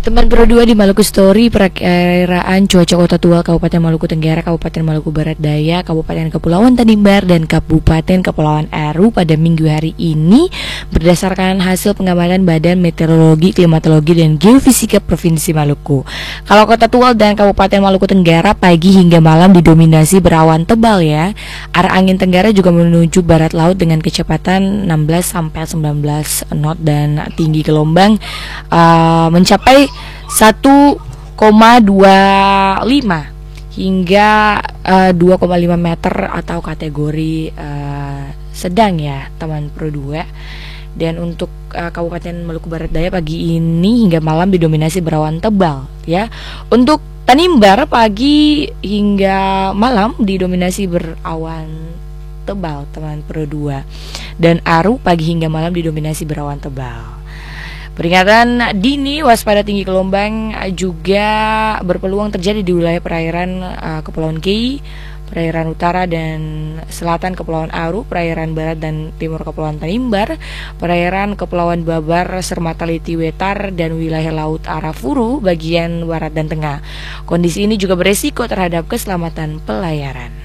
Teman Pro 2 di Maluku Story, perakiraan cuaca Kota Tua, Kabupaten Maluku Tenggara, Kabupaten Maluku Barat Daya, Kabupaten Kepulauan Tanimbar, dan Kabupaten Kepulauan Aru pada minggu hari ini berdasarkan hasil pengamatan Badan Meteorologi, Klimatologi, dan Geofisika Provinsi Maluku. Kalau Kota Tua dan Kabupaten Maluku Tenggara pagi hingga malam didominasi berawan tebal ya. Arah angin tenggara juga menuju barat laut dengan kecepatan 16-19 knot dan tinggi gelombang mencapai 1,25 hingga 2,5 meter atau kategori sedang ya teman Pro 2. Dan untuk Kabupaten Maluku Barat Daya pagi ini hingga malam didominasi berawan tebal ya. Untuk Tanimbar pagi hingga malam didominasi berawan tebal teman Pro 2. Dan Aru pagi hingga malam didominasi berawan tebal. Peringatan dini waspada tinggi gelombang juga berpeluang terjadi di wilayah perairan Kepulauan Kei, perairan utara dan selatan Kepulauan Aru, perairan barat dan timur Kepulauan Tanimbar, perairan Kepulauan Babar, Sermataliti Wetar, dan wilayah laut Arafuru bagian barat dan tengah. Kondisi ini juga beresiko terhadap keselamatan pelayaran.